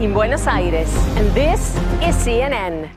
in Buenos Aires. And this is CNN.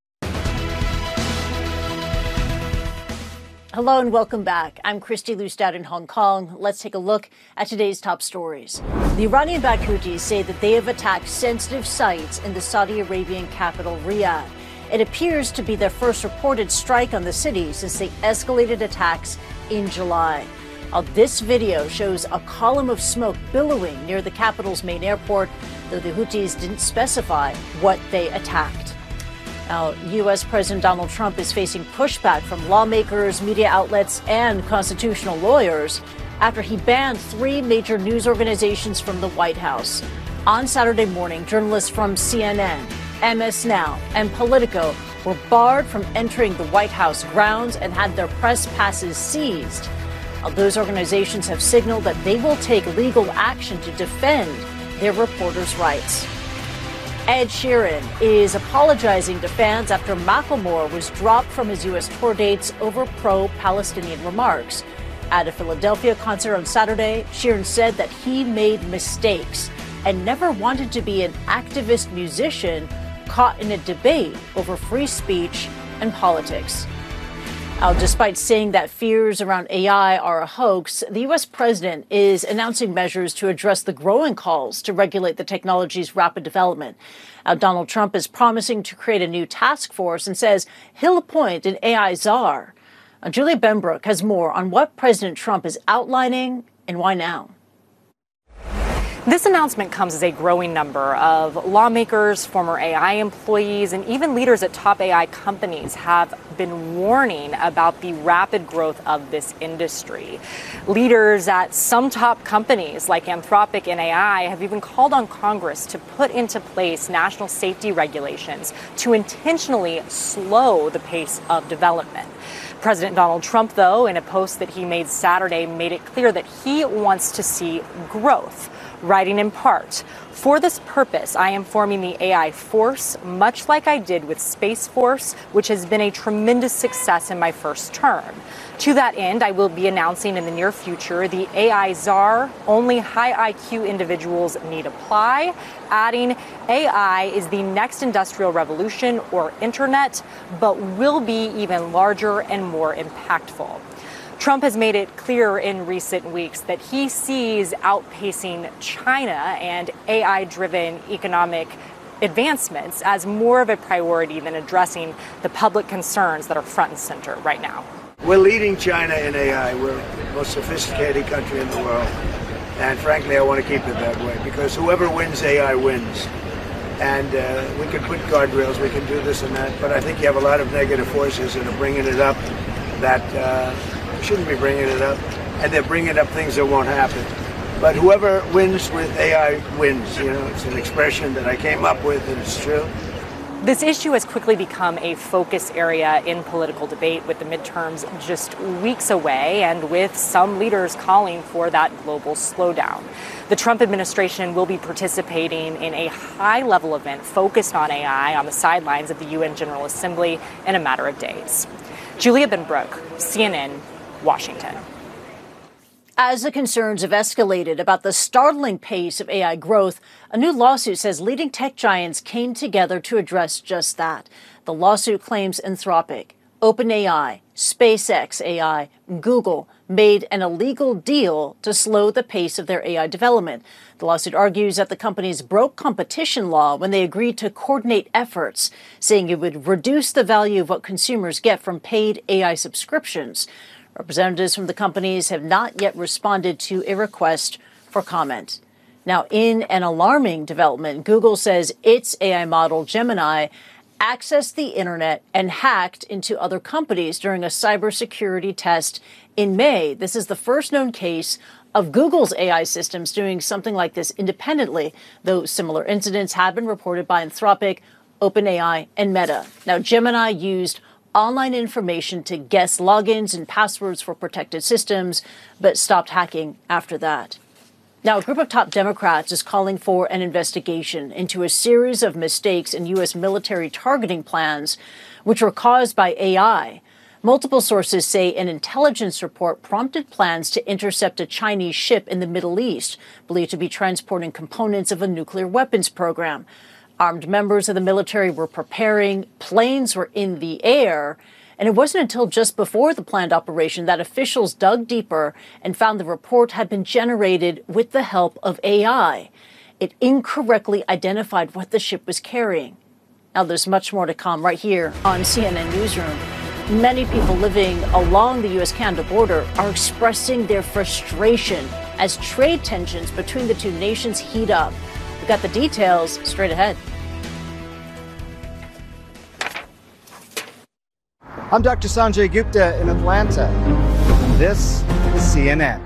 Hello and welcome back. I'm Christy Lustad in Hong Kong. Let's take a look at today's top stories. The Iranian-backed Houthis say that they have attacked sensitive sites in the Saudi Arabian capital, Riyadh. It appears to be their first reported strike on the city since they escalated attacks in July. This video shows a column of smoke billowing near the capital's main airport, though the Houthis didn't specify what they attacked. Now, U.S. President Donald Trump is facing pushback from lawmakers, media outlets, and constitutional lawyers after he banned 3 major news organizations from the White House. On Saturday morning, journalists from CNN, MS Now, and Politico were barred from entering the White House grounds and had their press passes seized. Now, those organizations have signaled that they will take legal action to defend their reporters' rights. Ed Sheeran is apologizing to fans after Macklemore was dropped from his U.S. tour dates over pro-Palestinian remarks. At a Philadelphia concert on Saturday, Sheeran said that he made mistakes and never wanted to be an activist musician caught in a debate over free speech and politics. Despite saying that fears around AI are a hoax, the U.S. president is announcing measures to address the growing calls to regulate the technology's rapid development. Donald Trump is promising to create a new task force and says he'll appoint an AI czar. Julia Benbrook has more on what President Trump is outlining and why now. This announcement comes as a growing number of lawmakers, former AI employees, and even leaders at top AI companies have been warning about the rapid growth of this industry. Leaders at some top companies like Anthropic and AI have even called on Congress to put into place national safety regulations to intentionally slow the pace of development. President Donald Trump, though, in a post that he made Saturday, made it clear that he wants to see growth. Writing in part, "For this purpose, I am forming the AI Force, much like I did with Space Force, which has been a tremendous success in my first term. To that end, I will be announcing in the near future the AI czar. Only high IQ individuals need apply," adding, "AI is the next industrial revolution or internet, but will be even larger and more impactful." Trump has made it clear in recent weeks that he sees outpacing China and AI-driven economic advancements as more of a priority than addressing the public concerns that are front and center right now. We're leading China in AI. We're the most sophisticated country in the world. And frankly, I want to keep it that way because whoever wins AI wins. And we can put guardrails, we can do this and that, but I think you have a lot of negative forces that are bringing it up that shouldn't be bringing it up, and they're bringing up things that won't happen. But whoever wins with AI wins. You know, it's an expression that I came up with, and it's true. This issue has quickly become a focus area in political debate with the midterms just weeks away and with some leaders calling for that global slowdown. The Trump administration will be participating in a high-level event focused on AI on the sidelines of the UN General Assembly in a matter of days. Julia Benbrook, CNN, Washington. As the concerns have escalated about the startling pace of AI growth, a new lawsuit says leading tech giants came together to address just that. The lawsuit claims Anthropic, OpenAI, SpaceX AI, Google made an illegal deal to slow the pace of their AI development. The lawsuit argues that the companies broke competition law when they agreed to coordinate efforts, saying it would reduce the value of what consumers get from paid AI subscriptions. Representatives from the companies have not yet responded to a request for comment. Now, in an alarming development, Google says its AI model, Gemini, accessed the internet and hacked into other companies during a cybersecurity test in May. This is the first known case of Google's AI systems doing something like this independently, though similar incidents have been reported by Anthropic, OpenAI, and Meta. Now, Gemini used online information to guess logins and passwords for protected systems, but stopped hacking after that. Now, a group of top Democrats is calling for an investigation into a series of mistakes in U.S. military targeting plans, which were caused by AI. Multiple sources say an intelligence report prompted plans to intercept a Chinese ship in the Middle East, believed to be transporting components of a nuclear weapons program. Armed members of the military were preparing, planes were in the air, and it wasn't until just before the planned operation that officials dug deeper and found the report had been generated with the help of AI. It incorrectly identified what the ship was carrying. Now, there's much more to come right here on CNN Newsroom. Many people living along the U.S.-Canada border are expressing their frustration as trade tensions between the two nations heat up. We've got the details straight ahead. I'm Dr. Sanjay Gupta in Atlanta. This is CNN.